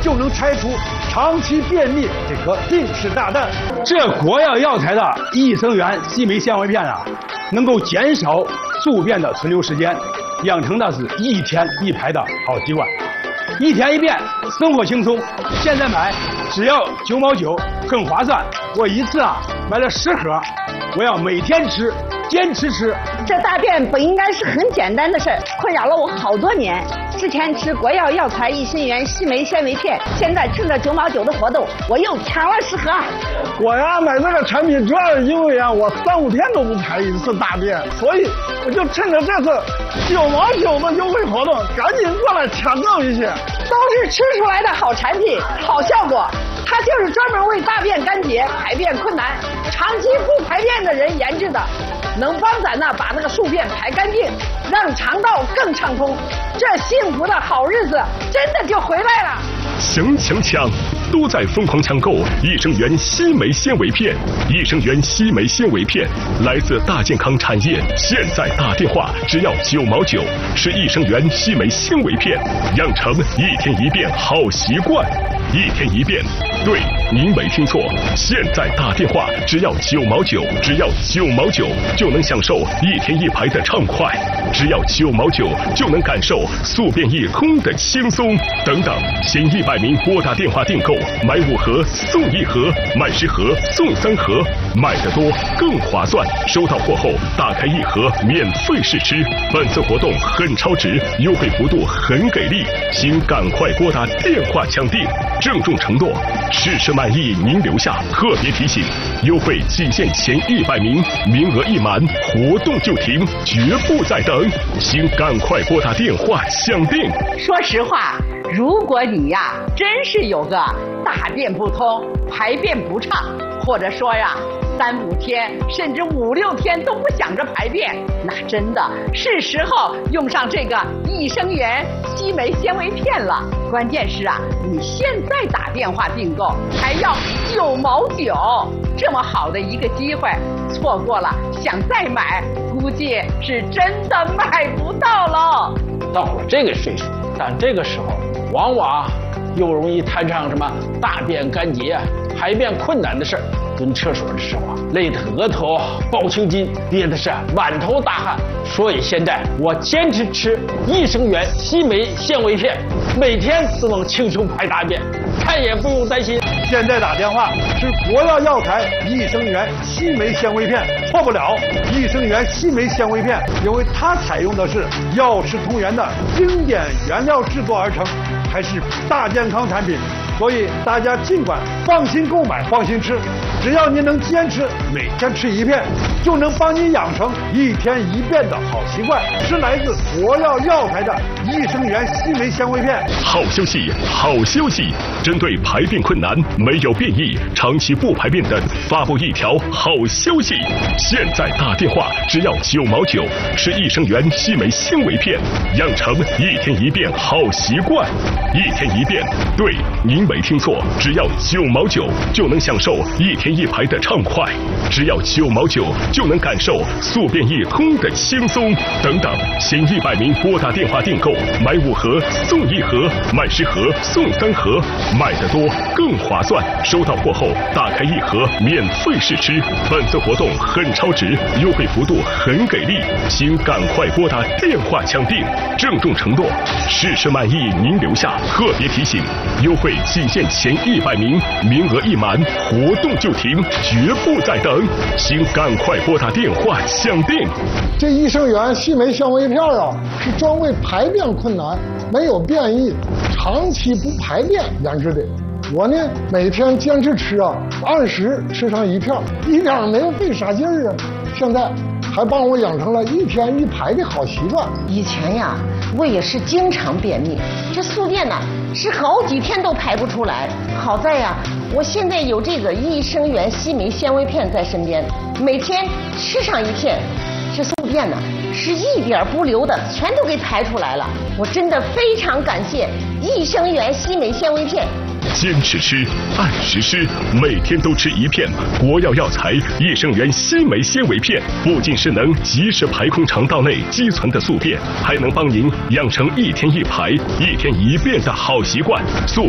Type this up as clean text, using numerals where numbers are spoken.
就能拆除长期便秘这颗定时炸弹。这国药药材的益生元硒镁纤维片啊，能够减少宿便的存留时间，养成的是1天1排的好习惯。1天1便，生活轻松。现在买只要9毛9，很划算。我一次买了10盒，我要每天吃，坚持吃。 这大便不应该是很简单的事儿，困扰了我好多年。之前吃国药药材益生元硒镁纤维片，现在趁着9毛9的活动，我又抢了10盒。 我呀买这个产品主要是因为我3、5天都不排一次大便，所以我就趁着这次9毛9的优惠活动，赶紧过来抢购一些。 都是吃出来的好产品，好效果。它就是专门为大便干结、排便困难、长期不排便的人研制的，能帮咱把那个宿便排干净，让肠道更畅通。这幸福的好日子真的就回来了。 抢都在疯狂抢购益生元硒镁纤维片。益生元硒镁纤维片来自大健康产业，现在打电话只要9毛9，是益生元硒镁纤维片，养成1天1便好习惯。1天1便，对，您没听错，现在打电话只要9毛9，只要9毛9就能享受1天1排的畅快，只要9毛9就能感受宿便一空的轻松。等等，前100名拨打电话订购，买5盒送1盒，买10盒送3盒，买得多更划算。收到货后打开1盒免费试吃。本次活动很超值，优惠幅度很给力，请赶快拨打电话抢订。郑重承诺，试吃满意您留下。特别提醒，优惠仅限前100名，名额一满活动就停，绝不再等，请赶快拨打电话抢订。 说实话，如果你真是有个大便不通、排便不畅，或者说3、5天甚至5、6天都不想着排便，那真的是时候用上这个益生元硒镁纤维片了。关键是你现在打电话订购还要9毛9，这么好的一个机会，错过了想再买，估计是真的买不到了。 到了这个岁数，但这个时候往往又容易摊上什么大便干结、排便困难的事儿。蹲厕所的时候累得额头爆青筋，憋的是满头大汗。所以现在我坚持吃益生元硒镁纤维片，每天都能轻松排大便，看也不用担心。 现在打电话是国药药材益生元硒镁纤维片，错不了。益生元硒镁纤维片，因为它采用的是药食同源的经典原料制作而成，还是大健康产品，所以大家尽管放心购买，放心吃。只要您能坚持每天吃1片，就能帮你养成1天1便的好习惯。是来自国药药材的益生元硒镁纤维片。 好消息，好消息！针对排便困难、没有便意、长期不排便等，发布一条好消息：现在打电话只要9毛9，是益生元硒镁纤维片，养成1天1便好习惯。1天1便，对，您没听错，只要9毛9就能享受1天1排的畅快，只要9毛9就能感受宿便一空的轻松。等等，前100名拨打电话订购，买5盒送1盒，买10盒送3盒，买得多更划算。收到货后打开1盒免费试吃。本次活动很超值，优惠幅度很给力，请赶快拨打电话抢订。郑重承诺，试吃满意您留下。特别提醒，优惠仅限前100名，名额一满活动就停，绝不再等，请赶快拨打电话抢订。 这益生元硒镁纤维片是专为排便困难、没有便意、长期不排便研制的。我呢每天坚持吃按时吃上1片，一点没有费啥劲儿现在还帮我养成了1天1排的好习惯。 以前我也是经常便秘，这宿便是好几天都排不出来。好在我现在有这个益生元硒镁纤维片在身边，每天吃上1片，这宿便是一点不留的全都给排出来了。我真的非常感谢益生元硒镁纤维片。 坚持吃，按时吃，每天都吃1片。国药药材益生元硒镁纤维片，不仅是能及时排空肠道内积存的宿便，还能帮您养成1天1排、1天1便的好习惯。宿